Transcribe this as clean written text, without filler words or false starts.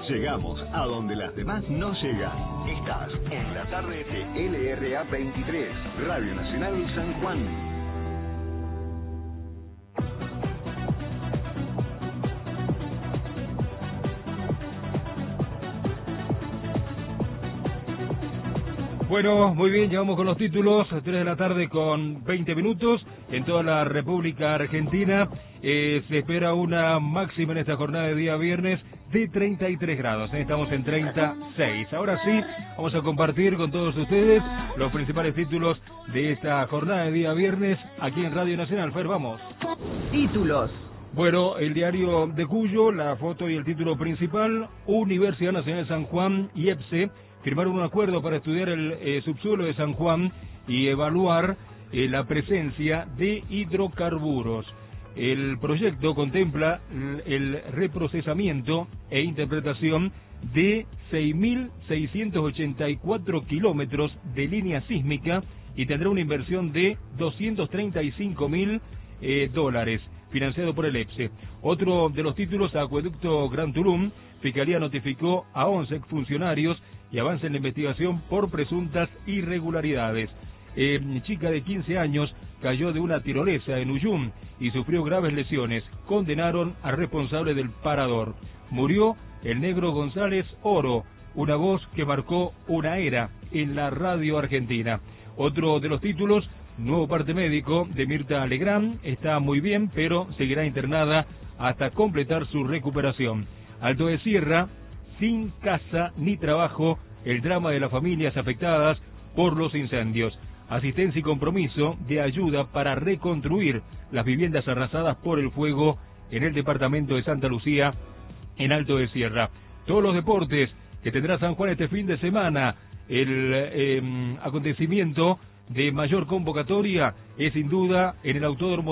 Llegamos a donde las demás no llegan. Estás en la tarde de LRA 23, Radio Nacional San Juan. Bueno, muy bien, llegamos con los títulos, 3 de la tarde con 20 minutos, en toda la República Argentina. Se espera una máxima en esta jornada de día viernes de 33 grados, estamos en 36. Ahora sí, vamos a compartir con todos ustedes los principales títulos de esta jornada de día viernes aquí en Radio Nacional. Fer, vamos. Títulos. Bueno, el diario de Cuyo, la foto y el título principal: Universidad Nacional de San Juan y EPSE firmaron un acuerdo para estudiar el subsuelo de San Juan y evaluar la presencia de hidrocarburos. El proyecto contempla el reprocesamiento e interpretación de 6.684 kilómetros de línea sísmica y tendrá una inversión de $235.000, financiado por el EPSE. Otro de los títulos: Acueducto Gran Tulum, Fiscalía notificó a 11 exfuncionarios y avanza en la investigación por presuntas irregularidades. Chica de 15 años cayó de una tirolesa en Uyum y sufrió graves lesiones. Condenaron al responsable del parador. Murió el negro González Oro, una voz que marcó una era en la radio argentina. Otro de los títulos: nuevo parte médico de Mirta Legrand, está muy bien, pero seguirá internada hasta completar su recuperación. Alto de Sierra, sin casa ni trabajo, el drama de las familias afectadas por los incendios. Asistencia y compromiso de ayuda para reconstruir las viviendas arrasadas por el fuego en el departamento de Santa Lucía, en Alto de Sierra. Todos los deportes que tendrá San Juan este fin de semana. El acontecimiento de mayor convocatoria es sin duda en el Autódromo